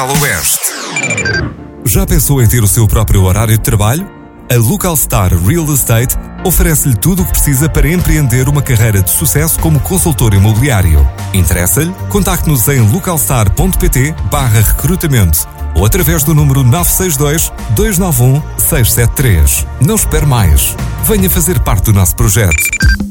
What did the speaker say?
Oeste. Já pensou em ter o seu próprio horário de trabalho? A Localstar Real Estate oferece-lhe tudo o que precisa para empreender uma carreira de sucesso como consultor imobiliário. Interessa-lhe? Contacte-nos em localstar.pt/recrutamento ou através do número 962-291-673. Não espere mais. Venha fazer parte do nosso projeto.